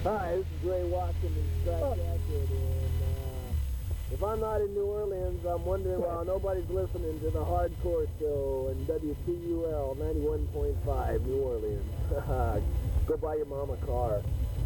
Hi, this is Ray Watkins, Strike Jacket, and if I'm not in New Orleans, I'm wondering why nobody's listening to the Hardcore Show and WTUL 91.5 New Orleans. Go buy your mom a car.